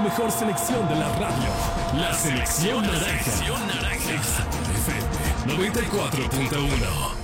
mejor selección de la radio. La selección naranja. FM 94.1.